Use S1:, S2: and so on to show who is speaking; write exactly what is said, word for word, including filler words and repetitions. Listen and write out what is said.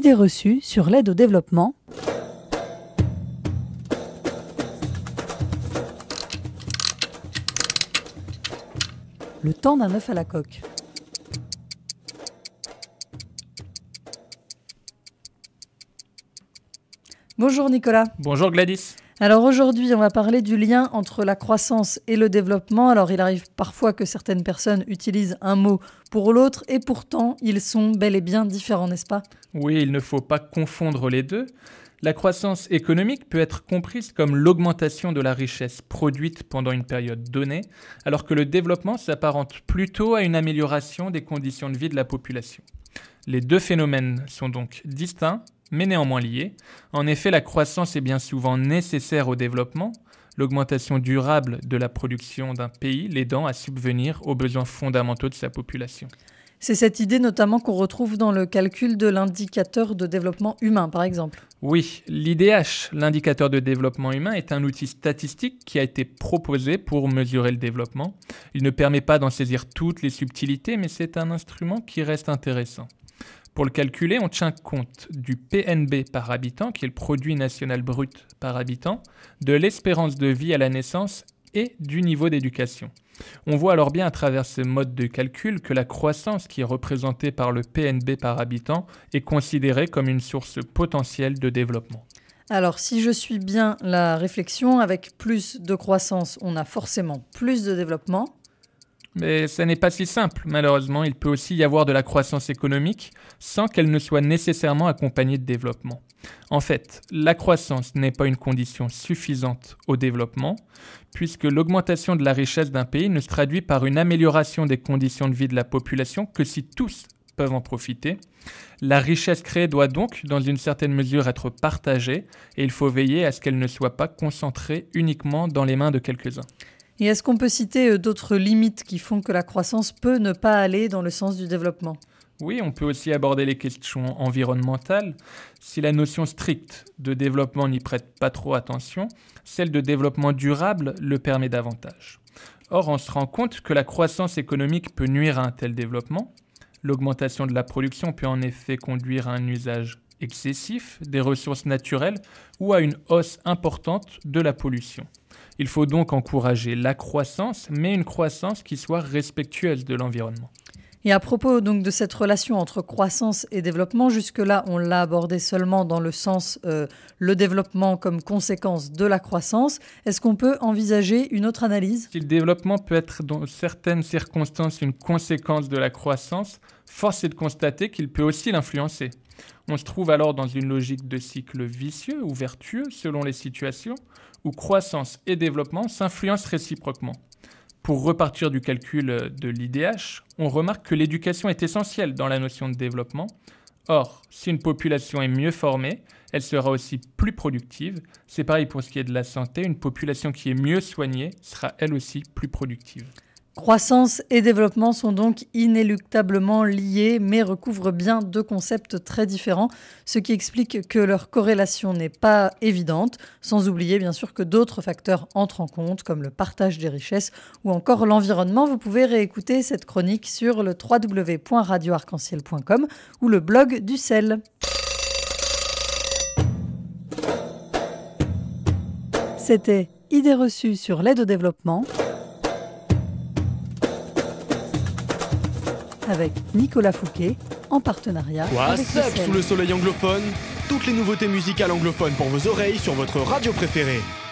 S1: Idées reçues sur l'aide au développement. Le temps d'un œuf à la coque. Bonjour Nicolas.
S2: Bonjour Gladys.
S1: Alors aujourd'hui, on va parler du lien entre la croissance et le développement. Alors il arrive parfois que certaines personnes utilisent un mot pour l'autre et pourtant ils sont bel et bien différents, n'est-ce pas ?
S2: Oui, il ne faut pas confondre les deux. La croissance économique peut être comprise comme l'augmentation de la richesse produite pendant une période donnée, alors que le développement s'apparente plutôt à une amélioration des conditions de vie de la population. Les deux phénomènes sont donc distincts, mais néanmoins liés. En effet, la croissance est bien souvent nécessaire au développement, l'augmentation durable de la production d'un pays l'aidant à subvenir aux besoins fondamentaux de sa population.
S1: C'est cette idée notamment qu'on retrouve dans le calcul de l'indicateur de développement humain, par exemple.
S2: Oui, l'I D H, l'indicateur de développement humain, est un outil statistique qui a été proposé pour mesurer le développement. Il ne permet pas d'en saisir toutes les subtilités, mais c'est un instrument qui reste intéressant. Pour le calculer, on tient compte du P N B par habitant, qui est le produit national brut par habitant, de l'espérance de vie à la naissance et du niveau d'éducation. On voit alors bien à travers ce mode de calcul que la croissance qui est représentée par le P N B par habitant est considérée comme une source potentielle de développement.
S1: Alors si je suis bien la réflexion, avec plus de croissance, on a forcément plus de développement.
S2: Mais ça n'est pas si simple. Malheureusement, il peut aussi y avoir de la croissance économique sans qu'elle ne soit nécessairement accompagnée de développement. En fait, la croissance n'est pas une condition suffisante au développement, puisque l'augmentation de la richesse d'un pays ne se traduit par une amélioration des conditions de vie de la population que si tous peuvent en profiter. La richesse créée doit donc, dans une certaine mesure, être partagée, et il faut veiller à ce qu'elle ne soit pas concentrée uniquement dans les mains de quelques-uns.
S1: Et est-ce qu'on peut citer d'autres limites qui font que la croissance peut ne pas aller dans le sens du développement ?
S2: Oui, on peut aussi aborder les questions environnementales. Si la notion stricte de développement n'y prête pas trop attention, celle de développement durable le permet davantage. Or, on se rend compte que la croissance économique peut nuire à un tel développement. L'augmentation de la production peut en effet conduire à un usage excessif des ressources naturelles ou à une hausse importante de la pollution. Il faut donc encourager la croissance, mais une croissance qui soit respectueuse de l'environnement.
S1: Et à propos donc de cette relation entre croissance et développement, jusque-là, on l'a abordé seulement dans le sens euh, le développement comme conséquence de la croissance. Est-ce qu'on peut envisager une autre analyse ?
S2: Si le développement peut être dans certaines circonstances une conséquence de la croissance, force est de constater qu'il peut aussi l'influencer. On se trouve alors dans une logique de cycle vicieux ou vertueux selon les situations, où croissance et développement s'influencent réciproquement. Pour repartir du calcul de l'I D H, on remarque que l'éducation est essentielle dans la notion de développement. Or, si une population est mieux formée, elle sera aussi plus productive. C'est pareil pour ce qui est de la santé, une population qui est mieux soignée sera elle aussi plus productive.
S1: Croissance et développement sont donc inéluctablement liés, mais recouvrent bien deux concepts très différents, ce qui explique que leur corrélation n'est pas évidente, sans oublier bien sûr que d'autres facteurs entrent en compte, comme le partage des richesses ou encore l'environnement. Vous pouvez réécouter cette chronique sur le w w w point radio arc en ciel point com ou le blog du C E L. C'était Idées reçues sur l'aide au développement, avec Nicolas Fouquet, en partenariat
S3: What's
S1: avec le
S3: up
S1: C E L.
S3: sous le soleil anglophone? Toutes les nouveautés musicales anglophones pour vos oreilles sur votre radio préférée.